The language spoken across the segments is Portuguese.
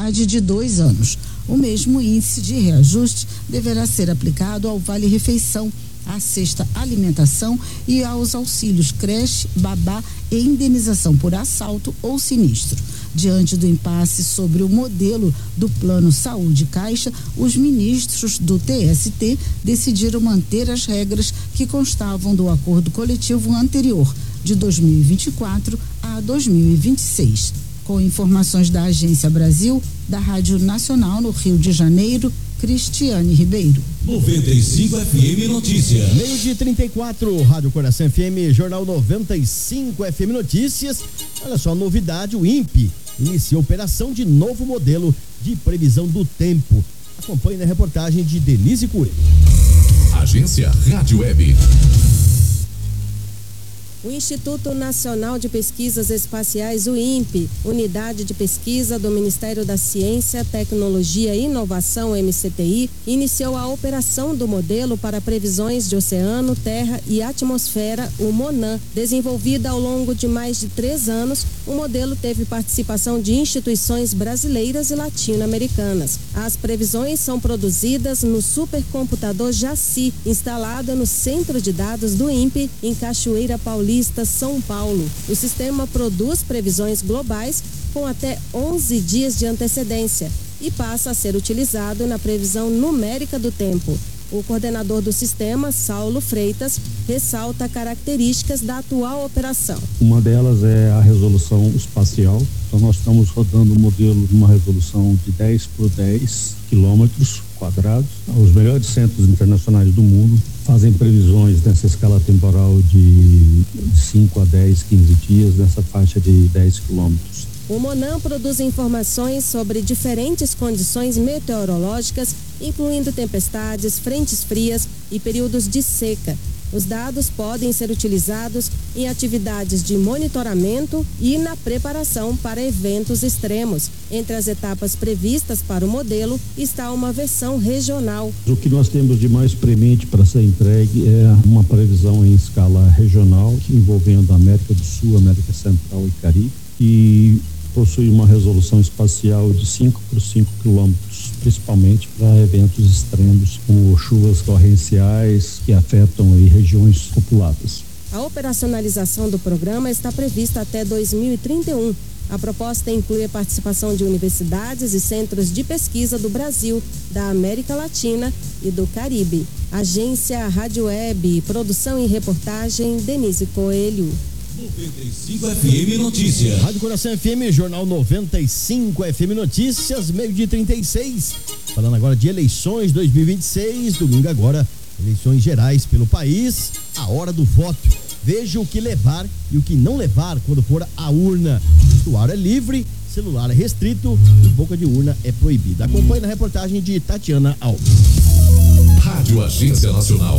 validade de 2 anos. O mesmo índice de reajuste deverá ser aplicado ao vale-refeição, à cesta alimentação e aos auxílios creche, babá e indenização por assalto ou sinistro. Diante do impasse sobre o modelo do Plano Saúde Caixa, os ministros do TST decidiram manter as regras que constavam do acordo coletivo anterior, de 2024 a 2026. Com informações da Agência Brasil, da Rádio Nacional no Rio de Janeiro, Cristiane Ribeiro. 95 FM Notícias. 12h34, Rádio Coração FM, Jornal 95 FM Notícias. Olha só, novidade, o INPE inicia operação de novo modelo de previsão do tempo. Acompanhe na reportagem de Denise Coelho. Agência Rádio Web. O Instituto Nacional de Pesquisas Espaciais, o INPE, unidade de pesquisa do Ministério da Ciência, Tecnologia e Inovação, MCTI, iniciou a operação do modelo para previsões de oceano, terra e atmosfera, o MONAN. Desenvolvida ao longo de mais de 3 anos, o modelo teve participação de instituições brasileiras e latino-americanas. As previsões são produzidas no supercomputador Jaci, instalado no Centro de Dados do INPE, em Cachoeira Paulista, São Paulo. O sistema produz previsões globais com até 11 dias de antecedência e passa a ser utilizado na previsão numérica do tempo. O coordenador do sistema, Saulo Freitas, ressalta características da atual operação. Uma delas é a resolução espacial. Então nós estamos rodando o modelo numa resolução de 10 por 10 quilômetros quadrados. Os melhores centros internacionais do mundo fazem previsões nessa escala temporal de 5 a 10, 15 dias, nessa faixa de 10 quilômetros. O MONAN produz informações sobre diferentes condições meteorológicas, incluindo tempestades, frentes frias e períodos de seca. Os dados podem ser utilizados em atividades de monitoramento e na preparação para eventos extremos. Entre as etapas previstas para o modelo está uma versão regional. O que nós temos de mais premente para ser entregue é uma previsão em escala regional, envolvendo a América do Sul, América Central e Caribe, e possui uma resolução espacial de 5 por 5 quilômetros, principalmente para eventos extremos, como chuvas torrenciais que afetam aí regiões populadas. A operacionalização do programa está prevista até 2031. A proposta inclui a participação de universidades e centros de pesquisa do Brasil, da América Latina e do Caribe. Agência Rádio Web, produção e reportagem, Denise Coelho. 95 FM Notícias. Rádio Coração FM, Jornal 95 FM Notícias, 12h36. Falando agora de eleições 2026, domingo agora, eleições gerais pelo país, a hora do voto. Veja o que levar e o que não levar quando for à urna. Vestuário é livre, celular é restrito e boca de urna é proibida. Acompanhe na reportagem de Tatiana Alves. Rádio Agência Nacional.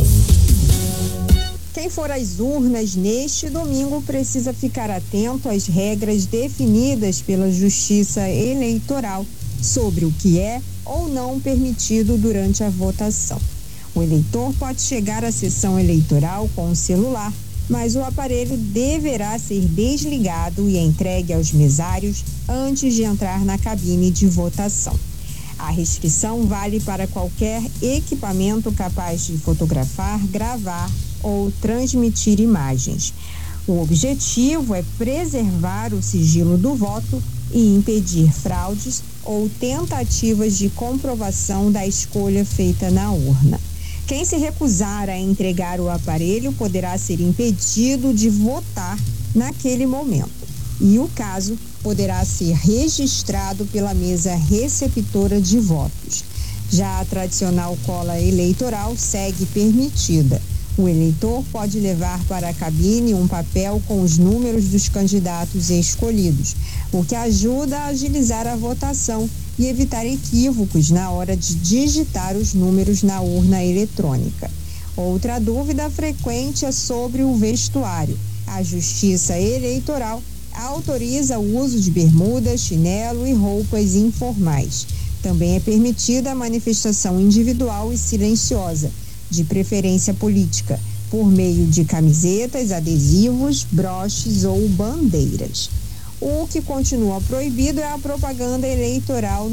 Quem for às urnas neste domingo precisa ficar atento às regras definidas pela Justiça Eleitoral sobre o que é ou não permitido durante a votação. O eleitor pode chegar à sessão eleitoral com o celular, mas o aparelho deverá ser desligado e entregue aos mesários antes de entrar na cabine de votação. A restrição vale para qualquer equipamento capaz de fotografar, gravar ou transmitir imagens. O objetivo é preservar o sigilo do voto e impedir fraudes ou tentativas de comprovação da escolha feita na urna. Quem se recusar a entregar o aparelho poderá ser impedido de votar naquele momento. E o caso poderá ser registrado pela mesa receptora de votos. Já a tradicional cola eleitoral segue permitida. O eleitor pode levar para a cabine um papel com os números dos candidatos escolhidos, o que ajuda a agilizar a votação e evitar equívocos na hora de digitar os números na urna eletrônica. Outra dúvida frequente é sobre o vestuário. A Justiça Eleitoral autoriza o uso de bermuda, chinelo e roupas informais. Também é permitida a manifestação individual e silenciosa, de preferência política, por meio de camisetas, adesivos, broches ou bandeiras. O que continua proibido é a propaganda eleitoral